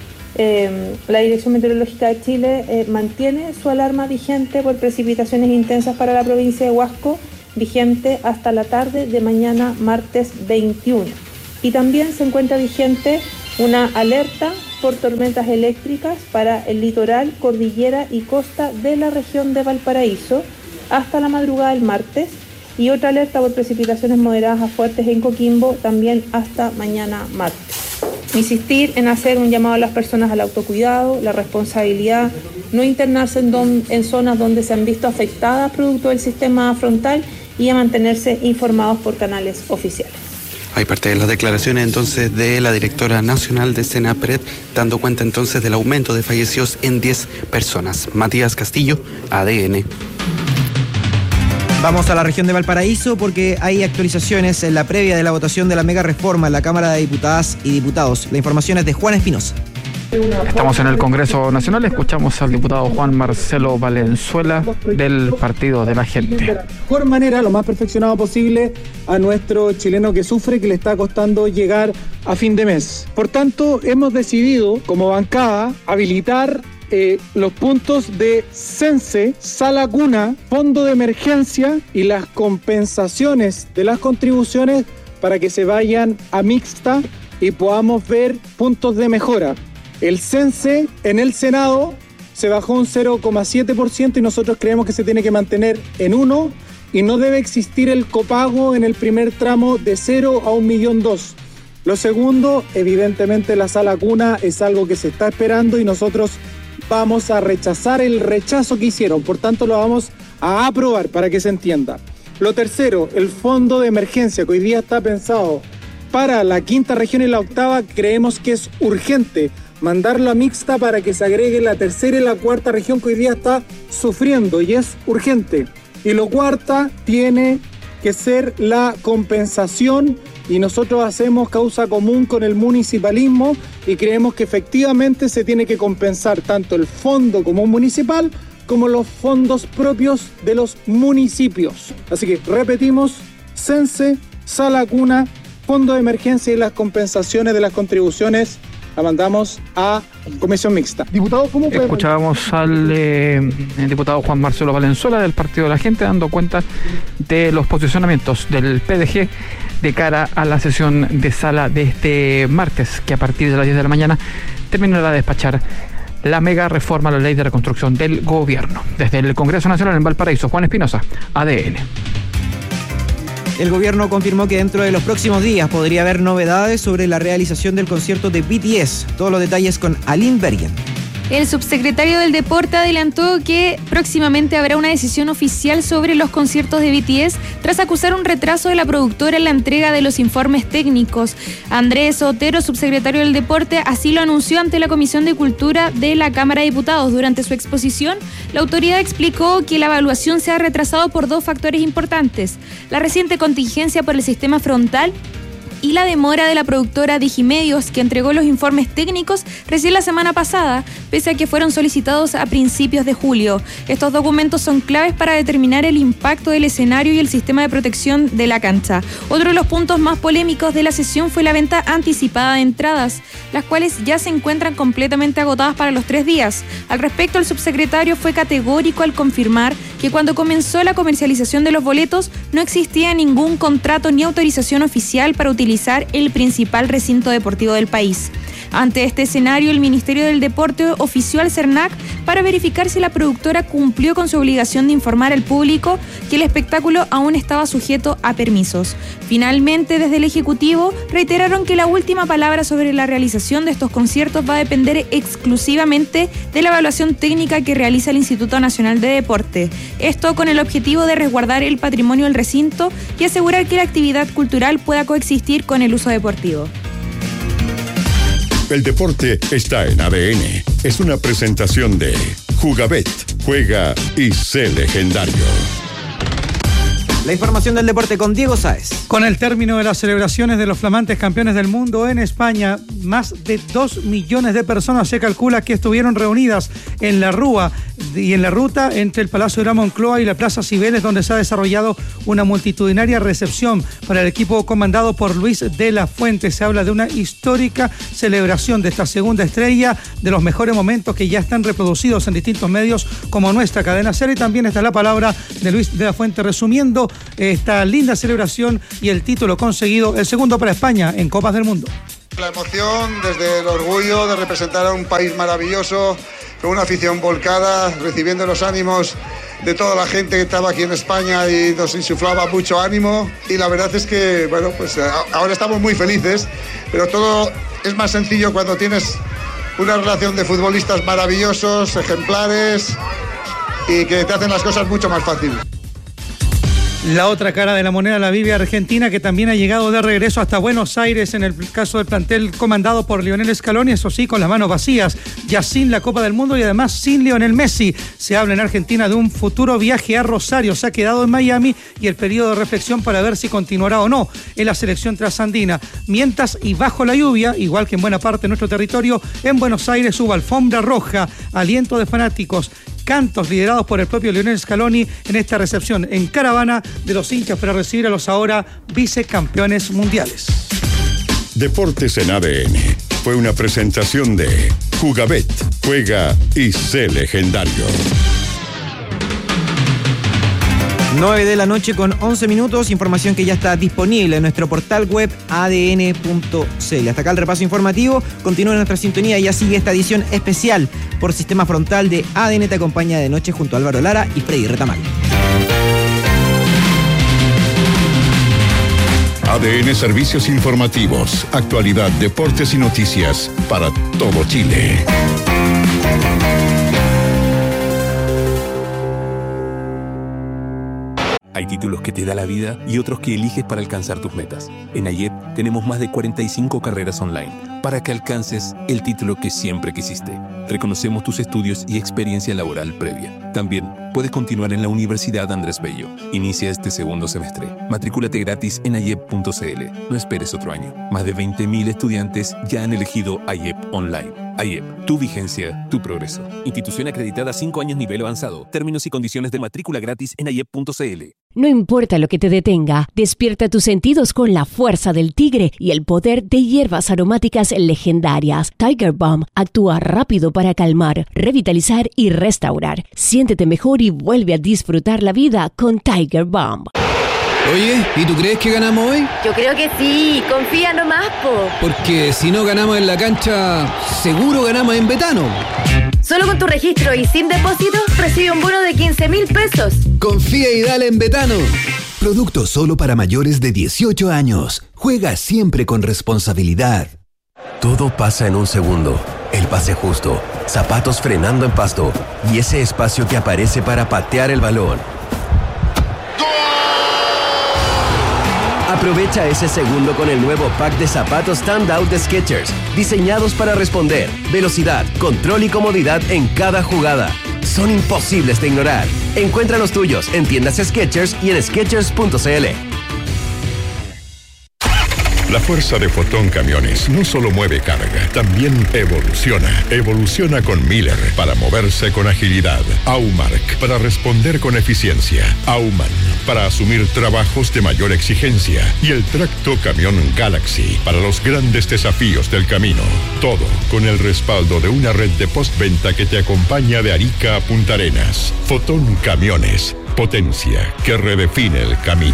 La Dirección Meteorológica de Chile mantiene su alarma vigente por precipitaciones intensas para la provincia de Huasco, vigente hasta la tarde de mañana martes 21. Y también se encuentra vigente una alerta por tormentas eléctricas para el litoral, cordillera y costa de la región de Valparaíso hasta la madrugada del martes, y otra alerta por precipitaciones moderadas a fuertes en Coquimbo también hasta mañana martes. Insistir en hacer un llamado a las personas al autocuidado, la responsabilidad, no internarse en zonas donde se han visto afectadas producto del sistema frontal y a mantenerse informados por canales oficiales. Hay parte de las declaraciones entonces de la directora nacional de Senapred, dando cuenta entonces del aumento de fallecidos en 10 personas. Matías Castillo, ADN. Vamos a la región de Valparaíso porque hay actualizaciones en la previa de la votación de la mega reforma en la Cámara de Diputadas y Diputados. La información es de Juan Espinosa. Estamos en el Congreso Nacional, escuchamos al diputado Juan Marcelo Valenzuela del Partido de la Gente. De la mejor manera, lo más perfeccionado posible a nuestro chileno que sufre, que le está costando llegar a fin de mes. Por tanto, hemos decidido como bancada habilitar los puntos de CENSE, Sala Cuna, Fondo de Emergencia y las compensaciones de las contribuciones para que se vayan a mixta y podamos ver puntos de mejora. El CENSE en el Senado se bajó un 0,7% y nosotros creemos que se tiene que mantener en 1 y no debe existir el copago en el primer tramo de 0 a 1,2 millones. Lo segundo, evidentemente la Sala Cuna es algo que se está esperando y nosotros vamos a rechazar el rechazo que hicieron, por tanto lo vamos a aprobar para que se entienda. Lo tercero, el fondo de emergencia que hoy día está pensado para la quinta región y la octava, creemos que es urgente mandarlo a mixta para que se agregue la tercera y la cuarta región que hoy día está sufriendo y es urgente. Y lo cuarta tiene que ser la compensación y nosotros hacemos causa común con el municipalismo y creemos que efectivamente se tiene que compensar tanto el fondo común municipal como los fondos propios de los municipios. Así que repetimos, CENSE, Sala Cuna, Fondo de Emergencia y las compensaciones de las contribuciones la mandamos a comisión mixta. Diputado, ¿cómo puede... Escuchábamos al diputado Juan Marcelo Valenzuela del Partido de la Gente dando cuenta de los posicionamientos del PDG de cara a la sesión de sala de este martes, que a partir de las 10 de la mañana terminará de despachar la mega reforma a la ley de reconstrucción del gobierno. Desde el Congreso Nacional en Valparaíso, Juan Espinosa, ADN. El gobierno confirmó que dentro de los próximos días podría haber novedades sobre la realización del concierto de BTS. Todos los detalles con Aline Bergen. El subsecretario del Deporte adelantó que próximamente habrá una decisión oficial sobre los conciertos de BTS tras acusar un retraso de la productora en la entrega de los informes técnicos. Andrés Otero, subsecretario del Deporte, así lo anunció ante la Comisión de Cultura de la Cámara de Diputados. Durante su exposición, la autoridad explicó que la evaluación se ha retrasado por 2 factores importantes: la reciente contingencia por el sistema frontal y la demora de la productora Digimedios, que entregó los informes técnicos recién la semana pasada, pese a que fueron solicitados a principios de julio. Estos documentos son claves para determinar el impacto del escenario y el sistema de protección de la cancha. Otro de los puntos más polémicos de la sesión fue la venta anticipada de entradas, las cuales ya se encuentran completamente agotadas para los 3 días. Al respecto, el subsecretario fue categórico al confirmar que cuando comenzó la comercialización de los boletos no existía ningún contrato ni autorización oficial para utilizar el principal recinto deportivo del país. Ante este escenario, el Ministerio del Deporte ofició al CERNAC para verificar si la productora cumplió con su obligación de informar al público que el espectáculo aún estaba sujeto a permisos. Finalmente, desde el Ejecutivo, reiteraron que la última palabra sobre la realización de estos conciertos va a depender exclusivamente de la evaluación técnica que realiza el Instituto Nacional de Deporte. Esto con el objetivo de resguardar el patrimonio del recinto y asegurar que la actividad cultural pueda coexistir con el uso deportivo. El deporte está en ADN. Es una presentación de Jugabet. Juega y sé legendario. La información del deporte con Diego Sáez. Con el término de las celebraciones de los flamantes campeones del mundo en España, más de 2 millones de personas se calcula que estuvieron reunidas en la Rúa y en la ruta entre el Palacio de la Moncloa y la Plaza Cibeles, donde se ha desarrollado una multitudinaria recepción para el equipo comandado por Luis de la Fuente. Se habla de una histórica celebración de esta segunda estrella, de los mejores momentos que ya están reproducidos en distintos medios como nuestra cadena SER. Y también está la palabra de Luis de la Fuente resumiendo esta linda celebración y el título conseguido, el segundo para España en Copas del Mundo. La emoción, desde el orgullo de representar a un país maravilloso, con una afición volcada, recibiendo los ánimos de toda la gente que estaba aquí en España y nos insuflaba mucho ánimo. Y la verdad es que, bueno, pues ahora estamos muy felices, pero todo es más sencillo cuando tienes una relación de futbolistas maravillosos, ejemplares y que te hacen las cosas mucho más fáciles. La otra cara de la moneda la vive Argentina, que también ha llegado de regreso hasta Buenos Aires en el caso del plantel comandado por Lionel Scaloni, eso sí, con las manos vacías, ya sin la Copa del Mundo y además sin Lionel Messi. Se habla en Argentina de un futuro viaje a Rosario, se ha quedado en Miami y el periodo de reflexión para ver si continuará o no en la selección trasandina. Mientras y bajo la lluvia, igual que en buena parte de nuestro territorio, en Buenos Aires hubo alfombra roja, aliento de fanáticos, cantos liderados por el propio Lionel Scaloni en esta recepción en caravana de los hinchas para recibir a los ahora vicecampeones mundiales. Deportes en ADN fue una presentación de Jugabet, juega y sé legendario. 9 de la noche con 11 minutos, información que ya está disponible en nuestro portal web adn.cl. Hasta acá el repaso informativo, continúa en nuestra sintonía y ya sigue esta edición especial por Sistema Frontal de ADN te acompaña de noche junto a Álvaro Lara y Freddy Retamal. ADN Servicios Informativos, actualidad, deportes y noticias para todo Chile. Hay títulos que te da la vida y otros que eliges para alcanzar tus metas. En AYEP tenemos más de 45 carreras online para que alcances el título que siempre quisiste. Reconocemos tus estudios y experiencia laboral previa. También puedes continuar en la Universidad Andrés Bello. Inicia este segundo semestre. Matrículate gratis en ayep.cl. No esperes otro año. Más de 20.000 estudiantes ya han elegido AYEP Online. AYEP, tu vigencia, tu progreso. Institución acreditada 5 años nivel avanzado. Términos y condiciones de matrícula gratis en ayep.cl. No importa lo que te detenga, despierta tus sentidos con la fuerza del tigre y el poder de hierbas aromáticas legendarias. Tiger Balm actúa rápido para calmar, revitalizar y restaurar. Siéntete mejor y vuelve a disfrutar la vida con Tiger Balm. Oye, ¿y tú crees que ganamos hoy? Yo creo que sí, confía nomás, po. Porque si no ganamos en la cancha, seguro ganamos en Betano. Solo con tu registro y sin depósito, recibe un bono de 15.000 pesos. Confía y dale en Betano. Producto solo para mayores de 18 años. Juega siempre con responsabilidad. Todo pasa en un segundo. El pase justo, zapatos frenando en pasto y ese espacio que aparece para patear el balón. Aprovecha ese segundo con el nuevo pack de zapatos Standout de Skechers, diseñados para responder, velocidad, control y comodidad en cada jugada. Son imposibles de ignorar. Encuentra los tuyos en tiendas Skechers y en Skechers.cl. La fuerza de Fotón Camiones no solo mueve carga, también evoluciona. Evoluciona con Miller para moverse con agilidad. Aumark para responder con eficiencia. Auman para asumir trabajos de mayor exigencia. Y el tracto camión Galaxy para los grandes desafíos del camino. Todo con el respaldo de una red de postventa que te acompaña de Arica a Punta Arenas. Fotón Camiones. Potencia que redefine el camino.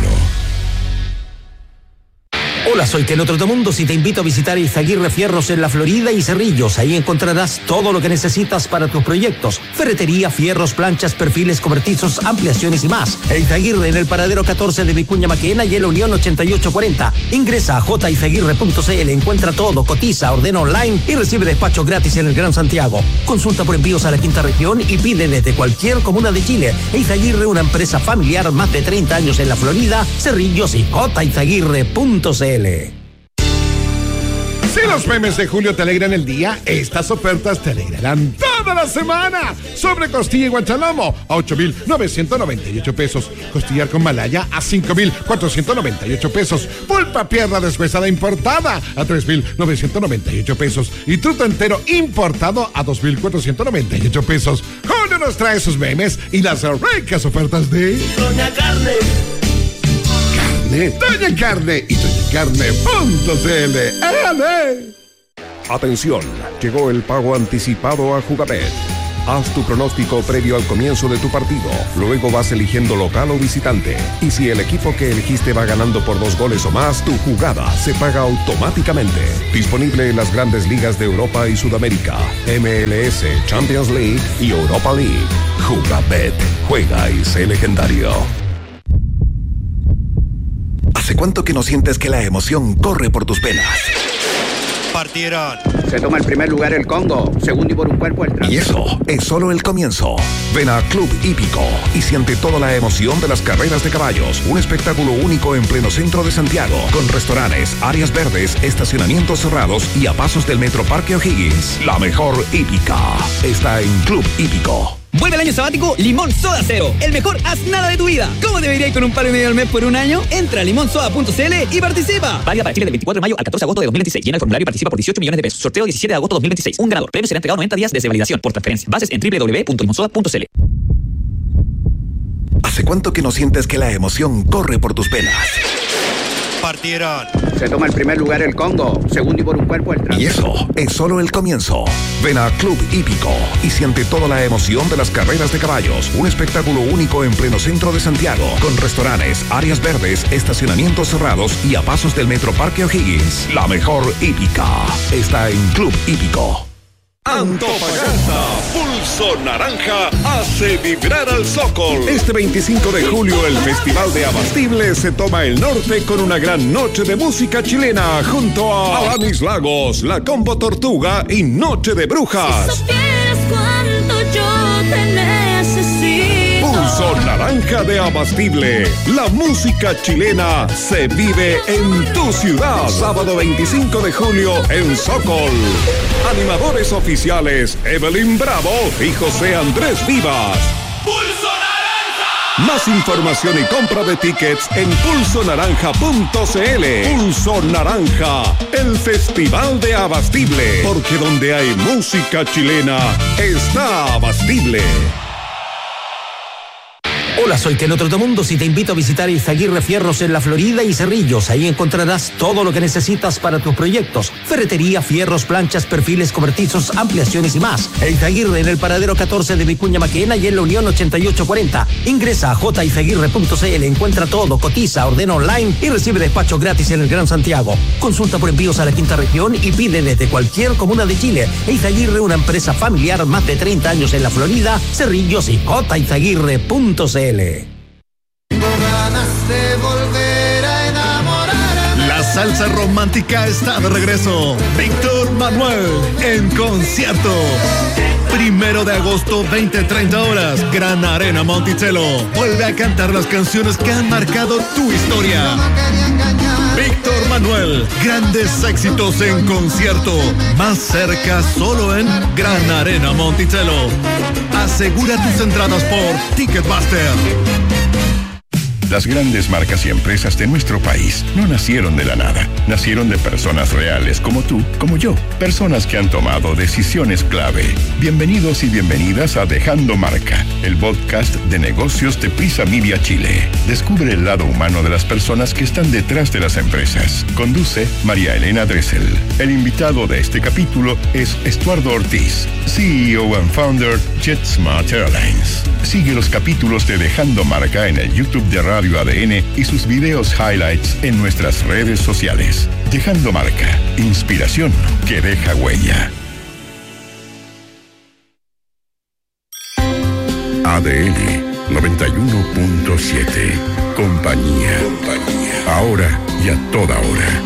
Hola, soy Teno Trotamundos y te invito a visitar Izaguirre Fierros en la Florida y Cerrillos. Ahí encontrarás todo lo que necesitas para tus proyectos. Ferretería, fierros, planchas, perfiles, cobertizos, ampliaciones y más. Izaguirre en el paradero 14 de Vicuña Maquena y en la Unión 8840. Ingresa a jizaguirre.cl, encuentra todo, cotiza, ordena online y recibe despacho gratis en el Gran Santiago. Consulta por envíos a la quinta región y pide desde cualquier comuna de Chile. Izaguirre, una empresa familiar, más de 30 años en la Florida, Cerrillos y jizaguirre.cl. Si los memes de Julio te alegran el día, estas ofertas te alegrarán todo toda la semana. Sobre costilla y guanchalomo a 8,998 pesos. Costillar con malaya a 5,498 pesos. Pulpa pierna deshuesada importada a 3,998 pesos. Y truto entero importado a 2,498 pesos. Julio nos trae sus memes y las ricas ofertas de Doña Carne. Doña Carne y doñacarne.cl. Atención, llegó el pago anticipado a Jugabet. Haz tu pronóstico previo al comienzo de tu partido. Luego vas eligiendo local o visitante. Y si el equipo que elegiste va ganando por 2 goles o más, tu jugada se paga automáticamente. Disponible en las grandes ligas de Europa y Sudamérica, MLS, Champions League y Europa League. Jugabet. Juega y sé legendario. ¿Hace cuánto que no sientes que la emoción corre por tus venas? Partieron. Se toma el primer lugar el Congo, segundo y por un cuerpo el Trans. Y eso es solo el comienzo. Ven a Club Hípico y siente toda la emoción de las carreras de caballos. Un espectáculo único en pleno centro de Santiago, con restaurantes, áreas verdes, estacionamientos cerrados y a pasos del Metro Parque O'Higgins. La mejor hípica está en Club Hípico. Vuelve el año sabático Limón Soda Cero. El mejor haz nada de tu vida. ¿Cómo debería ir con un palo y medio al mes por un año? Entra a limonsoda.cl y participa. Válida para Chile del 24 de mayo al 14 de agosto de 2026. Llena el formulario y participa por 18 millones de pesos. Sorteo 17 de agosto de 2026. Un ganador. Premio será entregado 90 días desde validación por transferencia. Bases en www.limonsoda.cl. ¿Hace cuánto que no sientes que la emoción corre por tus venas? Partieron. Se toma el primer lugar el Congo, segundo y por un cuerpo el Trans. Y eso es solo el comienzo. Ven a Club Hípico y siente toda la emoción de las carreras de caballos. Un espectáculo único en pleno centro de Santiago, con restaurantes, áreas verdes, estacionamientos cerrados y a pasos del Metro Parque O'Higgins. La mejor hípica está en Club Hípico. Antofagasta, Pulso Naranja hace vibrar al Sokol. Este 25 de julio el Festival de Abastible se toma el norte con una gran noche de música chilena junto a Alanis Lagos, La Combo Tortuga y Noche de Brujas. Si supieras cuánto yo te necesito. Pulso Naranja de Abastible. La música chilena se vive en tu ciudad. Sábado 25 de julio en Sokol. Animadores oficiales Evelyn Bravo y José Andrés Vivas. ¡Pulso Naranja! Más información y compra de tickets en pulsonaranja.cl. Pulso Naranja, el Festival de Abastible. Porque donde hay música chilena, está Abastible. Hola, soy Keno Trotamundos y te invito a visitar Izaguirre Fierros en La Florida y Cerrillos. Ahí encontrarás todo lo que necesitas para tus proyectos. Ferretería, fierros, planchas, perfiles cobertizos, ampliaciones y más. Izaguirre en el paradero 14 de Vicuña Maquena y en la Unión 8840. Ingresa a jizaguirre.cl, encuentra todo, cotiza, ordena online y recibe despacho gratis en el Gran Santiago. Consulta por envíos a la quinta región y pide desde cualquier comuna de Chile. Izaguirre, una empresa familiar, más de 30 años en La Florida, Cerrillos y jizaguirre.cl. Tengo ganas de volver a enamorarme. La salsa romántica está de regreso. Víctor Manuel en concierto. 1 de agosto, 20-30 horas. Gran Arena Monticello. Vuelve a cantar las canciones que han marcado tu historia. Víctor Manuel, grandes éxitos en concierto. Más cerca solo en Gran Arena Monticello. Asegura tus entradas por Ticketmaster. Las grandes marcas y empresas de nuestro país no nacieron de la nada. Nacieron de personas reales como tú, como yo. Personas que han tomado decisiones clave. Bienvenidos y bienvenidas a Dejando Marca, el podcast de negocios de Prisa Media Chile. Descubre el lado humano de las personas que están detrás de las empresas. Conduce María Elena Dressel. El invitado de este capítulo es Estuardo Ortiz, CEO and founder JetSmart Airlines. Sigue los capítulos de Dejando Marca en el YouTube de Radio ADN y sus videos highlights en nuestras redes sociales. Dejando Marca, inspiración que deja huella. ADN 91.7. Compañía. Ahora y a toda hora.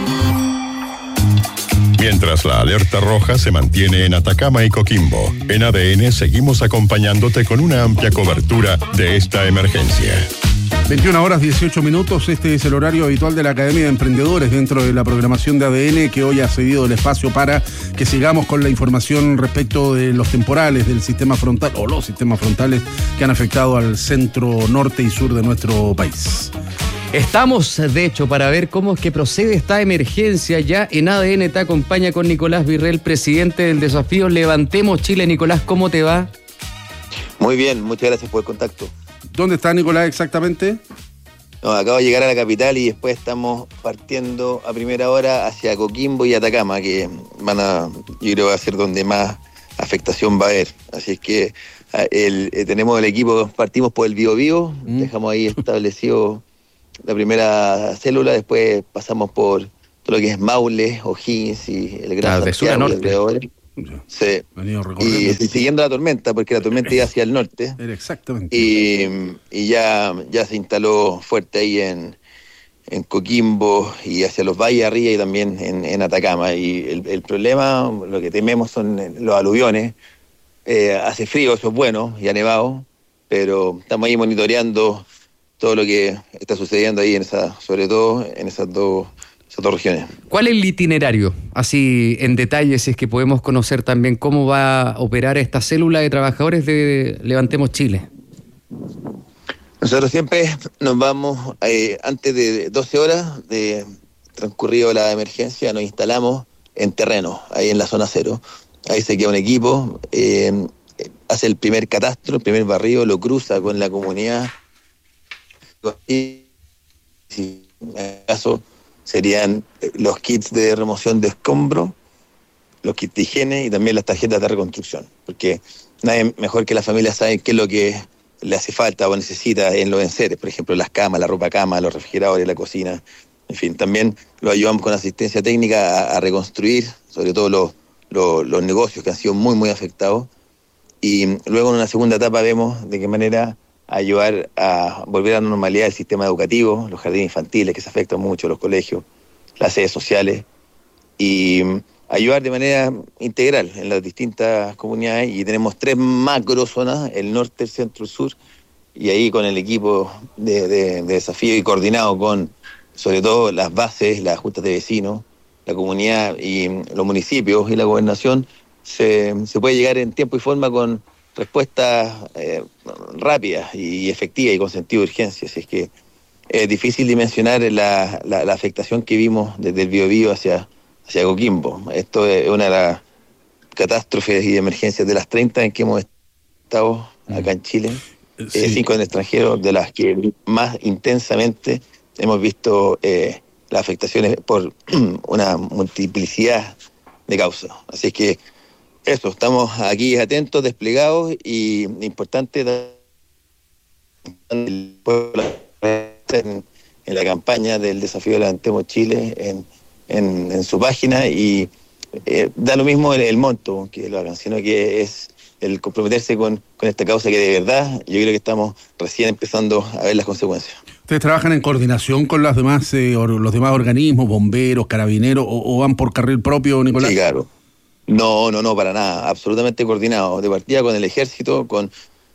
Mientras la alerta roja se mantiene en Atacama y Coquimbo, en ADN seguimos acompañándote con una amplia cobertura de esta emergencia. 21 horas 18 minutos, este es el horario habitual de la Academia de Emprendedores dentro de la programación de ADN, que hoy ha cedido el espacio para que sigamos con la información respecto de los temporales del sistema frontal o los sistemas frontales que han afectado al centro, norte y sur de nuestro país. Estamos, de hecho, para ver cómo es que procede esta emergencia. Ya en ADN te acompaña con Nicolás Virrell, presidente del desafío Levantemos Chile. Nicolás, ¿cómo te va? Muy bien, muchas gracias por el contacto. ¿Dónde está Nicolás exactamente? No, acabo de llegar a la capital y después estamos partiendo a primera hora hacia Coquimbo y Atacama, que yo creo que va a ser donde más afectación va a haber. Así es que tenemos el equipo, partimos por el Biobío, dejamos ahí establecido la primera célula, después pasamos por todo lo que es Maule, O'Higgins y el Gran de sur a norte. Sí. Y siguiendo la tormenta, porque la tormenta iba hacia el norte. Exactamente. Y ya se instaló fuerte ahí en Coquimbo y hacia los valles arriba y también en Atacama. Y el problema, lo que tememos son los aluviones. Hace frío, eso es bueno, y ha nevado, pero estamos ahí monitoreando todo lo que está sucediendo ahí sobre todo en esas dos regiones. ¿Cuál es el itinerario? Así en detalle, si es que podemos conocer también cómo va a operar esta célula de trabajadores de Levantemos Chile. Nosotros siempre nos vamos, antes de 12 horas de transcurrido la emergencia, nos instalamos en terreno, ahí en la zona cero. Ahí se queda un equipo, hace el primer catastro, el primer barrido, lo cruza con la comunidad. Y si en caso serían los kits de remoción de escombro, los kits de higiene y también las tarjetas de reconstrucción, porque nadie mejor que la familia sabe qué es lo que le hace falta o necesita en los enseres, por ejemplo las camas, la ropa cama, los refrigeradores, la cocina, en fin, también lo ayudamos con asistencia técnica a reconstruir, sobre todo los negocios que han sido muy, muy afectados, y luego en una segunda etapa vemos de qué manera ayudar a volver a la normalidad el sistema educativo, los jardines infantiles que se afectan mucho, los colegios, las sedes sociales, y ayudar de manera integral en las distintas comunidades. Y tenemos 3 macro zonas, el norte, el centro, el sur, y ahí con el equipo de desafío y coordinado con, sobre todo, las bases, las juntas de vecinos, la comunidad y los municipios y la gobernación, se puede llegar en tiempo y forma con respuestas rápidas y efectivas y con sentido de urgencia. Así es que es difícil dimensionar la afectación que vimos desde el Biobío hacia Coquimbo. Esto es una de las catástrofes y emergencias de las 30 en que hemos estado acá en Chile, 5 en el extranjero, de las que más intensamente hemos visto las afectaciones por una multiplicidad de causas. Así es que eso, estamos aquí atentos, desplegados, y importante el pueblo en la campaña del desafío Levantemos Chile en su página, y da lo mismo el monto que lo hagan, sino que es el comprometerse con esta causa que de verdad yo creo que estamos recién empezando a ver las consecuencias. ¿Ustedes trabajan en coordinación con los demás organismos, bomberos, carabineros, o van por carril propio, Nicolás? Sí, claro. No, para nada, absolutamente coordinado, de partida con el ejército, con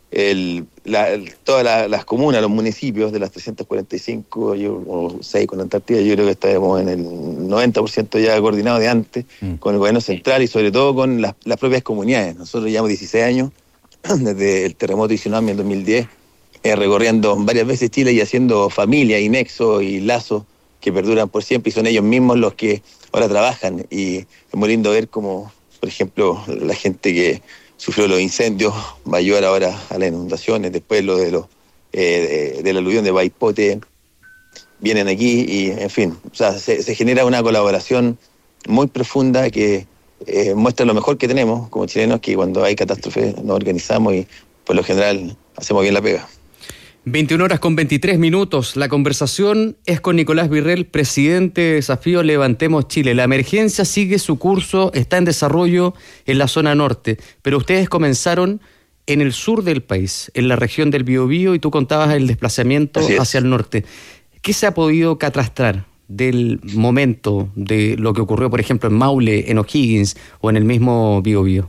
todas las comunas, los municipios de las 345, o 6 con Antártida. Yo creo que estamos en el 90% ya coordinado de antes, con el gobierno central y sobre todo con las propias comunidades. Nosotros llevamos 16 años, desde el terremoto y tsunami en 2010, recorriendo varias veces Chile y haciendo familia y nexos y lazos que perduran por siempre, y son ellos mismos los que ahora trabajan. Y es muy lindo ver cómo, por ejemplo, la gente que sufrió los incendios va a ayudar ahora a las inundaciones, después lo de la aluvión de Baipote, vienen aquí y, en fin, o sea, se genera una colaboración muy profunda que muestra lo mejor que tenemos como chilenos, que cuando hay catástrofes nos organizamos y por lo general hacemos bien la pega. 21 horas con 23 minutos. La conversación es con Nicolás Virrell, presidente de Desafío Levantemos Chile. La emergencia sigue su curso, está en desarrollo en la zona norte, pero ustedes comenzaron en el sur del país, en la región del Biobío, y tú contabas el desplazamiento hacia el norte. ¿Qué se ha podido catastrar del momento de lo que ocurrió, por ejemplo, en Maule, en O'Higgins o en el mismo Biobío?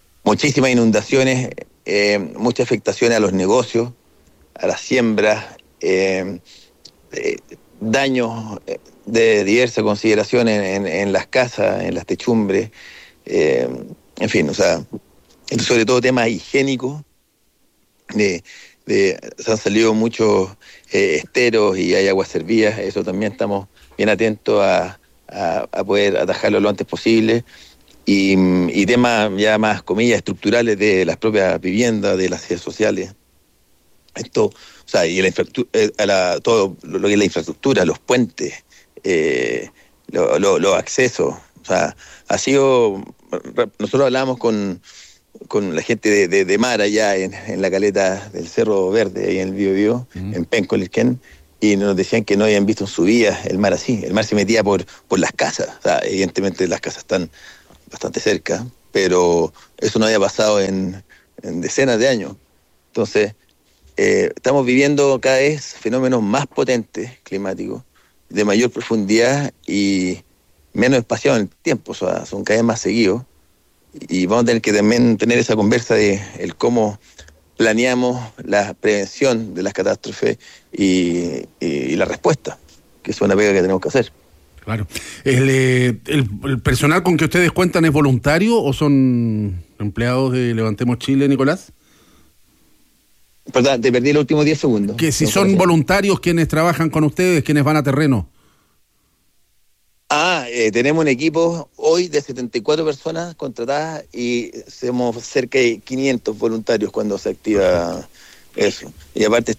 Muchísimas inundaciones, muchas afectaciones a los negocios, a las siembras, daños de diversa consideración en las casas, en las techumbres, en fin, o sea, sobre todo temas higiénicos. Se han salido muchos esteros y hay aguas servidas. Eso también estamos bien atentos a poder atajarlo lo antes posible. Y temas ya más, comillas, estructurales de las propias viviendas, de las ciudades sociales. Esto, o sea, y todo lo que es la infraestructura, los puentes, los accesos. O sea, ha sido... Nosotros hablamos con la gente de mar allá en la caleta del Cerro Verde, ahí en el Biobío, en Penco-Lirquén, y nos decían que no habían visto en su vida el mar así. El mar se metía por las casas. O sea, evidentemente las casas están bastante cerca, pero eso no había pasado en decenas de años. Entonces, estamos viviendo cada vez fenómenos más potentes climáticos, de mayor profundidad y menos espaciados en el tiempo, o sea, son cada vez más seguidos. Y vamos a tener que también tener esa conversa de el cómo planeamos la prevención de las catástrofes y la respuesta, que es una pega que tenemos que hacer. Claro. ¿El personal con que ustedes cuentan es voluntario o son empleados de Levantemos Chile, Nicolás? Perdón, te perdí los últimos 10 segundos. Que si son voluntarios quienes trabajan con ustedes, quienes van a terreno. Tenemos un equipo hoy de 74 personas contratadas y somos cerca de 500 voluntarios cuando se activa eso. Y aparte,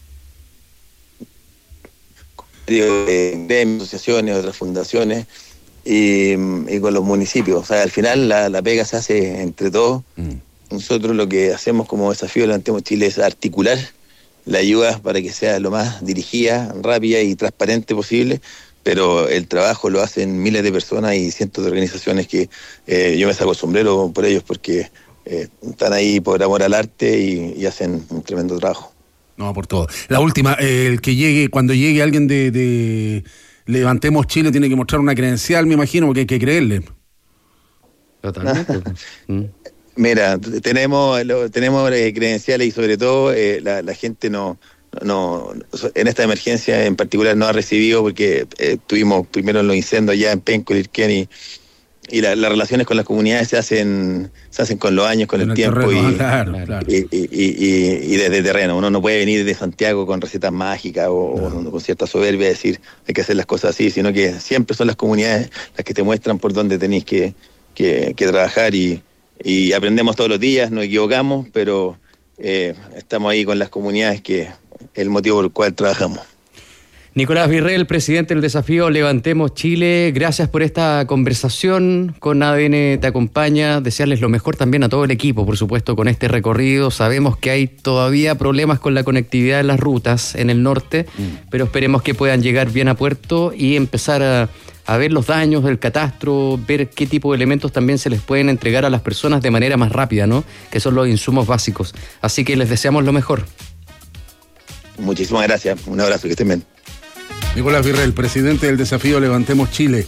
de asociaciones, otras fundaciones y con los municipios. O sea, al final la pega se hace entre todos. Nosotros lo que hacemos como desafío de Levantemos Chile es articular la ayuda para que sea lo más dirigida, rápida y transparente posible, pero el trabajo lo hacen miles de personas y cientos de organizaciones que yo me saco el sombrero por ellos porque están ahí por amor al arte y hacen un tremendo trabajo. No, por todo. La última, cuando llegue alguien de Levantemos Chile tiene que mostrar una credencial, me imagino, porque hay que creerle. Totalmente. Mira, tenemos credenciales y sobre todo la gente no en esta emergencia en particular no ha recibido porque tuvimos primero los incendios allá en Penco, Lirquén y las relaciones con las comunidades se hacen con los años, con el tiempo terreno, claro. Y desde terreno. Uno no puede venir de Santiago con recetas mágicas o con cierta soberbia a decir hay que hacer las cosas así, sino que siempre son las comunidades las que te muestran por dónde tenéis que trabajar y aprendemos todos los días, nos equivocamos, pero estamos ahí con las comunidades que es el motivo por el cual trabajamos. Nicolás Virrell, presidente del desafío Levantemos Chile, gracias por esta conversación con ADN Te Acompaña, desearles lo mejor también a todo el equipo, por supuesto, con este recorrido. Sabemos que hay todavía problemas con la conectividad de las rutas en el norte, pero esperemos que puedan llegar bien a puerto y empezar a ver los daños del catastro, ver qué tipo de elementos también se les pueden entregar a las personas de manera más rápida, ¿no? Que son los insumos básicos. Así que les deseamos lo mejor. Muchísimas gracias, un abrazo, que estén bien. Nicolás Virrell, presidente del desafío Levantemos Chile.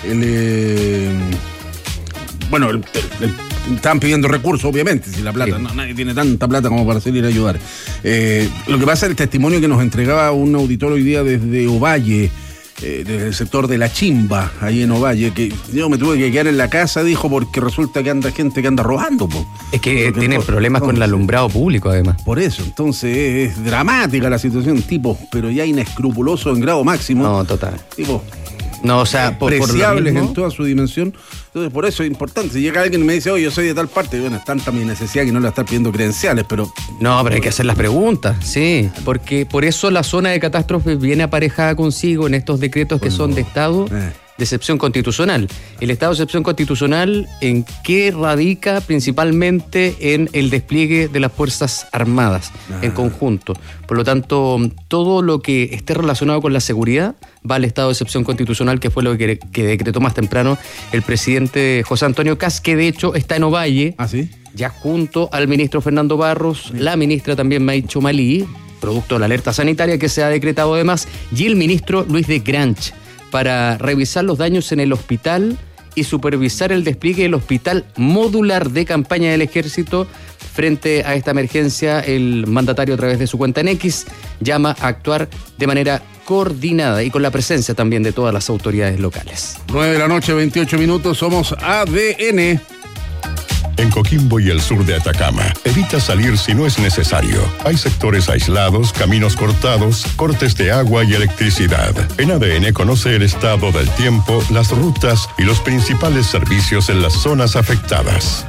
Están pidiendo recursos, obviamente, si la plata, nadie tiene tanta plata como para salir a ayudar. Lo que pasa es el testimonio que nos entregaba un auditor hoy día desde Ovalle, desde el sector de La Chimba, ahí en Ovalle, que yo me tuve que quedar en la casa, dijo, porque resulta que anda gente que anda robando. Es que tienen problemas con el alumbrado público, además. Por eso, entonces es dramática la situación, tipo, pero ya inescrupuloso en grado máximo. No, total. Tipo, no, o sea, preciables en toda su dimensión. Entonces, por eso es importante. Si llega alguien y me dice, oye, yo soy de tal parte, bueno, es tanta mi necesidad que no le va a estar pidiendo credenciales, pero... No, pero hay que hacer las preguntas, sí. Porque por eso la zona de catástrofe viene aparejada consigo en estos decretos que son de Estado de excepción constitucional. El estado de excepción constitucional, ¿en qué radica? Principalmente en el despliegue de las Fuerzas Armadas en conjunto. Por lo tanto, todo lo que esté relacionado con la seguridad va al estado de excepción constitucional, que fue lo que decretó más temprano el presidente José Antonio Kast, que de hecho está en Ovalle, ya junto al ministro Fernando Barros, la ministra también Maicho Malí, producto de la alerta sanitaria que se ha decretado además, y el ministro Luis de Granch, para revisar los daños en el hospital y supervisar el despliegue del hospital modular de campaña del Ejército. Frente a esta emergencia, el mandatario, a través de su cuenta en X, llama a actuar de manera coordinada y con la presencia también de todas las autoridades locales. 9 de la noche, 28 minutos, somos ADN. En Coquimbo y el sur de Atacama, evita salir si no es necesario. Hay sectores aislados, caminos cortados, cortes de agua y electricidad. En ADN conoce el estado del tiempo, las rutas y los principales servicios en las zonas afectadas.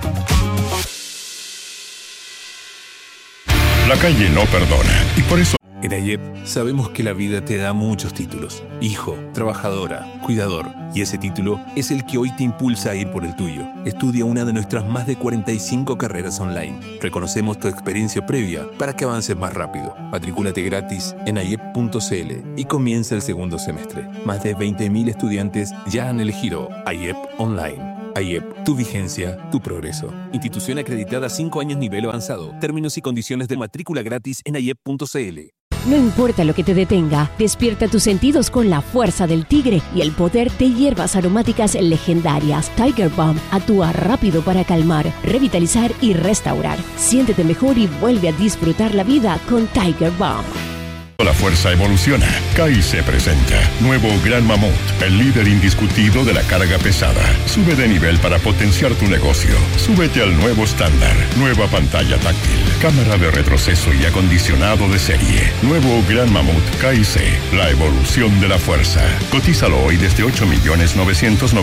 La calle no perdona y por eso... En AYEP sabemos que la vida te da muchos títulos. Hijo, trabajadora, cuidador. Y ese título es el que hoy te impulsa a ir por el tuyo. Estudia una de nuestras más de 45 carreras online. Reconocemos tu experiencia previa para que avances más rápido. Matricúlate gratis en ayep.cl y comienza el segundo semestre. Más de 20.000 estudiantes ya han elegido AYEP Online. AYEP, tu vigencia, tu progreso. Institución acreditada 5 años nivel avanzado. Términos y condiciones de matrícula gratis en ayep.cl. No importa lo que te detenga, despierta tus sentidos con la fuerza del tigre y el poder de hierbas aromáticas legendarias. Tiger Balm actúa rápido para calmar, revitalizar y restaurar. Siéntete mejor y vuelve a disfrutar la vida con Tiger Balm. La fuerza evoluciona. CAICE presenta nuevo Gran Mamut, el líder indiscutido de la carga pesada. Sube de nivel para potenciar tu negocio. Súbete al nuevo estándar. Nueva pantalla táctil, cámara de retroceso y acondicionado de serie. Nuevo Gran Mamut CAICE, la evolución de la fuerza. Cotízalo hoy desde 8.990.000.